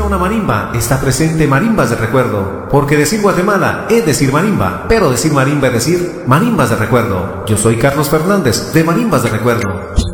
suena una marimba, está presente marimbas de recuerdo. Porque decir Guatemala es decir marimba, pero decir marimba es decir marimbas de recuerdo. Yo soy Carlos Fernández de Marimbas de Recuerdo.